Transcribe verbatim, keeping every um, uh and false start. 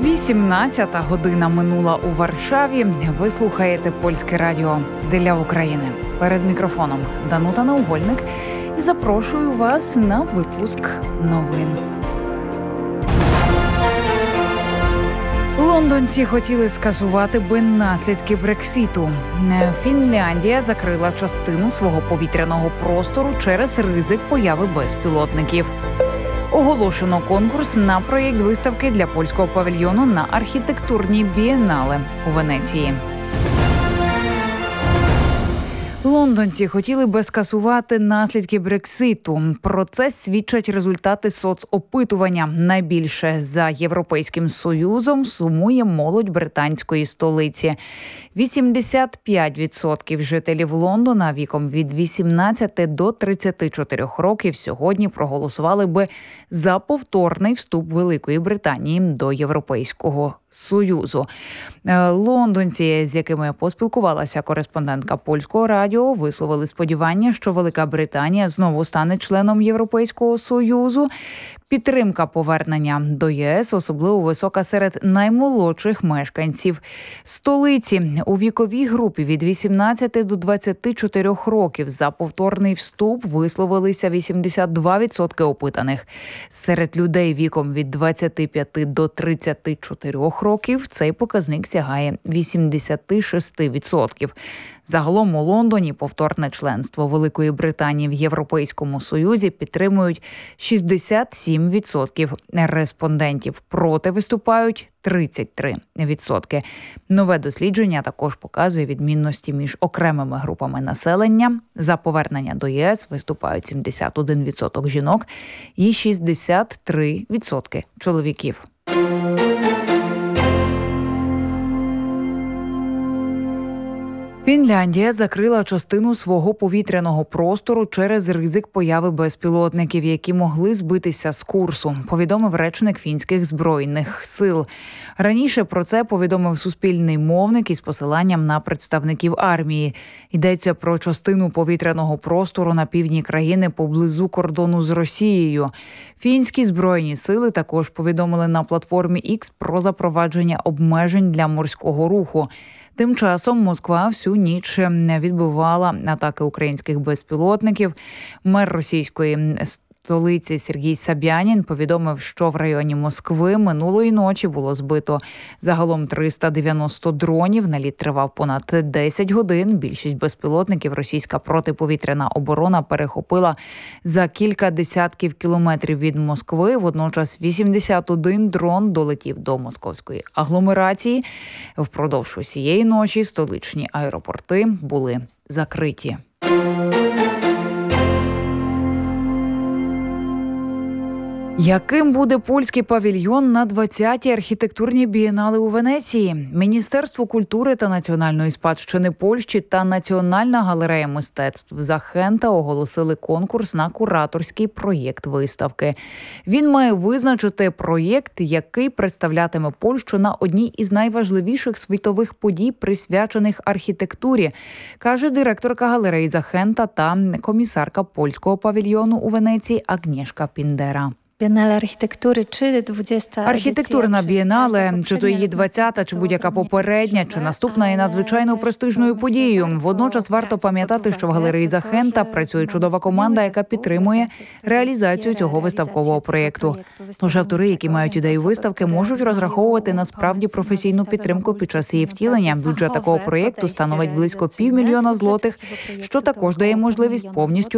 вісімнадцята година минула у Варшаві. Ви слухаєте Польське радіо для України. Перед мікрофоном Данута Наугольник і запрошую вас на випуск новин. Лондонці хотіли скасувати би наслідки Брекситу. Фінляндія закрила частину свого повітряного простору через ризик появи безпілотників. Оголошено конкурс на проєкт виставки для польського павільйону на архітектурній бієнале у Венеції. Лондонці хотіли би скасувати наслідки Брекситу. Про це свідчать результати соцопитування. Найбільше за Європейським Союзом сумує молодь британської столиці. вісімдесят п'ять відсотків жителів Лондона віком від вісімнадцяти до тридцяти чотирьох років сьогодні проголосували би за повторний вступ Великої Британії до Європейського Союзу. Лондонці, з якими поспілкувалася кореспондентка Польського радіо, висловили сподівання, що Велика Британія знову стане членом Європейського Союзу. Підтримка повернення до ЄС особливо висока серед наймолодших мешканців столиці. У віковій групі від вісімнадцяти до двадцяти чотирьох років за повторний вступ висловилися вісімдесят два відсотки опитаних. Серед людей віком від двадцяти п'яти до тридцяти чотирьох років цей показник сягає вісімдесят шість відсотків. Загалом у Лондоні повторне членство Великої Британії в Європейському Союзі підтримують шістдесят сім відсотків респондентів. Проти виступають тридцять три відсотки. Нове дослідження також показує відмінності між окремими групами населення. За повернення до ЄС виступають сімдесят один відсоток жінок і шістдесят три відсотки чоловіків. Фінляндія закрила частину свого повітряного простору через ризик появи безпілотників, які могли збитися з курсу, повідомив речник фінських збройних сил. Раніше про це повідомив суспільний мовник із посиланням на представників армії. Йдеться про частину повітряного простору на півдні країни поблизу кордону з Росією. Фінські збройні сили також повідомили на платформі X про запровадження обмежень для морського руху. Тим часом Москва всю ніч відбивала атаки українських безпілотників. Мер російської столиці Сергій Собянін повідомив, що в районі Москви минулої ночі було збито загалом триста дев'яносто дронів. Наліт тривав понад десять годин. Більшість безпілотників російська протиповітряна оборона перехопила за кілька десятків кілометрів від Москви. Водночас вісімдесят один дрон долетів до московської агломерації. Впродовж усієї ночі столичні аеропорти були закриті. Яким буде польський павільйон на двадцятій архітектурній бієнале у Венеції? Міністерство культури та національної спадщини Польщі та Національна галерея мистецтв Захента оголосили конкурс на кураторський проєкт виставки. Він має визначити проєкт, який представлятиме Польщу на одній із найважливіших світових подій, присвячених архітектурі, каже директорка галереї Захента та комісарка польського павільйону у Венеції Агнєшка Піндера. Бієнале архітектури чи двадцята Архітектурна бієнале, чи то її двадцята, чи будь-яка попередня, чи наступна є надзвичайно престижною подією. Водночас варто пам'ятати, що в галереї Захента працює чудова команда, яка підтримує реалізацію цього виставкового проєкту. Тож автори, які мають ідею виставки, можуть розраховувати на справді професійну підтримку під час її втілення. Бюджет такого проєкту становить близько півмільйона злотих, що також дає можливість повністю